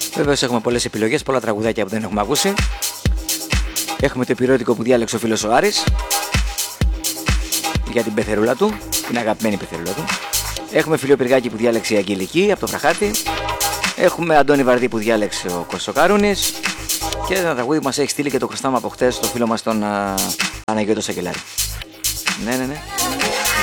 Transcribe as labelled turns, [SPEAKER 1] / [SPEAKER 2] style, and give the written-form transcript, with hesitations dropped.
[SPEAKER 1] Βεβαίως έχουμε πολλές επιλογές, πολλά τραγουδάκια που δεν έχουμε ακούσει. Έχουμε το υπηρώτικο που διάλεξε ο φίλος ο Άρης για την πεθερούλα του, την αγαπημένη πεθερούλα του. Έχουμε Φιλιοπυργάκη που διάλεξε η Αγγελική από το Βραχάτι. Έχουμε Αντώνη Βαρδί που διάλεξε ο Κωστοκάρουνης. Και ένα τραγούδι που μας έχει στείλει και το χρωστάμε από χτες το φίλο μας τον Παναγιώτο Σακελάρη. Ναι.